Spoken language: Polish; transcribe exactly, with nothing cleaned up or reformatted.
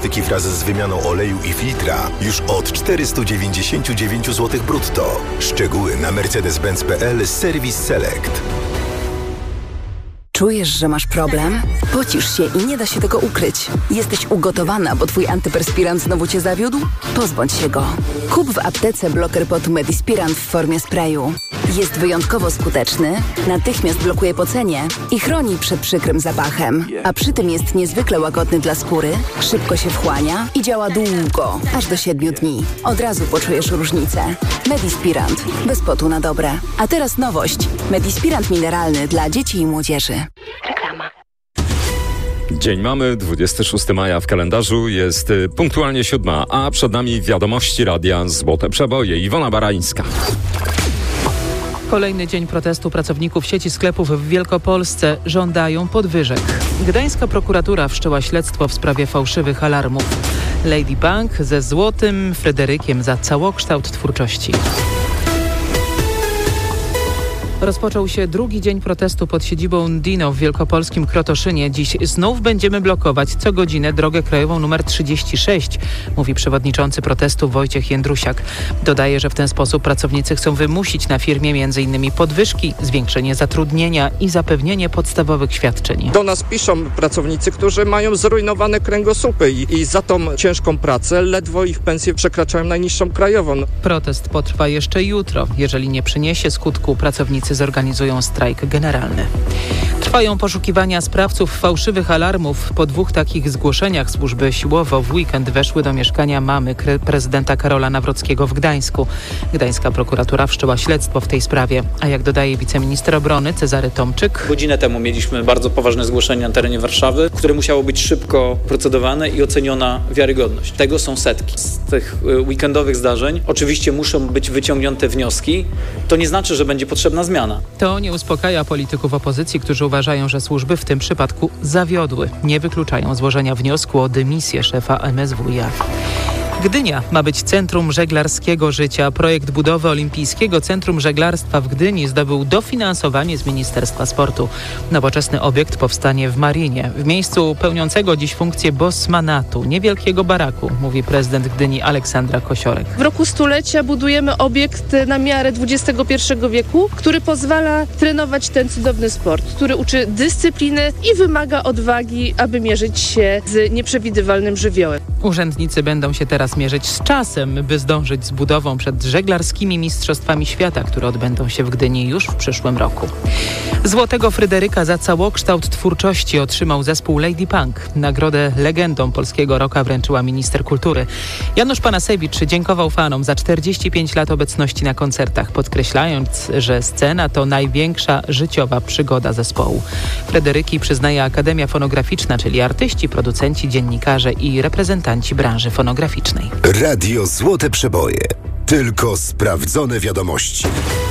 wraz z wymianą oleju i filtra już od czterysta dziewięćdziesiąt dziewięć złotych brutto. Szczegóły na mercedes benz kropka p l Service Select. Czujesz, że masz problem? Pocisz się i nie da się tego ukryć. Jesteś ugotowana, bo twój antyperspirant znowu cię zawiódł? Pozbądź się go. Kup w aptece bloker potu Medispirant w formie sprayu. Jest wyjątkowo skuteczny, natychmiast blokuje pocenie i chroni przed przykrym zapachem. A przy tym jest niezwykle łagodny dla skóry, szybko się wchłania i działa długo, aż do siedmiu dni. Od razu poczujesz różnicę. Medispirant. Bez potu na dobre. A teraz nowość. Medispirant mineralny dla dzieci i młodzieży. Reklama. Dzień mamy, dwudziestego szóstego maja w kalendarzu, jest punktualnie siódma, a przed nami wiadomości radia Złote Przeboje. Iwona Barańska. Kolejny dzień protestu pracowników sieci sklepów w Wielkopolsce żądają podwyżek. Gdańska prokuratura wszczęła śledztwo w sprawie fałszywych alarmów. Lady Bank ze Złotym Fryderykiem za całokształt twórczości. Rozpoczął się drugi dzień protestu pod siedzibą Dino w wielkopolskim Krotoszynie. Dziś znów będziemy blokować co godzinę drogę krajową numer trzydzieści sześć, mówi przewodniczący protestu Wojciech Jędrusiak. Dodaje, że w ten sposób pracownicy chcą wymusić na firmie m.in. podwyżki, zwiększenie zatrudnienia i zapewnienie podstawowych świadczeń. Do nas piszą pracownicy, którzy mają zrujnowane kręgosłupy i, i za tą ciężką pracę ledwo ich pensje przekraczają najniższą krajową. Protest potrwa jeszcze jutro. Jeżeli nie przyniesie skutku, pracownicy zorganizują strajk generalny. Trwają poszukiwania sprawców fałszywych alarmów. Po dwóch takich zgłoszeniach służby siłowo w weekend weszły do mieszkania mamy prezydenta Karola Nawrockiego w Gdańsku. Gdańska prokuratura wszczęła śledztwo w tej sprawie, a jak dodaje wiceminister obrony Cezary Tomczyk. Godzinę temu mieliśmy bardzo poważne zgłoszenie na terenie Warszawy, które musiało być szybko procedowane i oceniona wiarygodność. Tego są setki. Z tych weekendowych zdarzeń oczywiście muszą być wyciągnięte wnioski. To nie znaczy, że będzie potrzebna zmiana. To nie uspokaja polityków opozycji, którzy uważają, że służby w tym przypadku zawiodły. Nie wykluczają złożenia wniosku o dymisję szefa M S W iA. Gdynia ma być centrum żeglarskiego życia. Projekt budowy Olimpijskiego Centrum Żeglarstwa w Gdyni zdobył dofinansowanie z Ministerstwa Sportu. Nowoczesny obiekt powstanie w Marinie, w miejscu pełniącego dziś funkcję bosmanatu, niewielkiego baraku, mówi prezydent Gdyni Aleksandra Kosiorek. W roku stulecia budujemy obiekt na miarę dwudziestego pierwszego wieku, który pozwala trenować ten cudowny sport, który uczy dyscypliny i wymaga odwagi, aby mierzyć się z nieprzewidywalnym żywiołem. Urzędnicy będą się teraz mierzyć z czasem, by zdążyć z budową przed żeglarskimi mistrzostwami świata, które odbędą się w Gdyni już w przyszłym roku. Złotego Fryderyka za całokształt twórczości otrzymał zespół Lady Punk. Nagrodę legendom polskiego rocka wręczyła minister kultury. Janusz Panasewicz dziękował fanom za czterdzieści pięć lat obecności na koncertach, podkreślając, że scena to największa życiowa przygoda zespołu. Fryderyki przyznaje Akademia Fonograficzna, czyli artyści, producenci, dziennikarze i reprezentanci branży fonograficznej. Radio Złote Przeboje. Tylko sprawdzone wiadomości.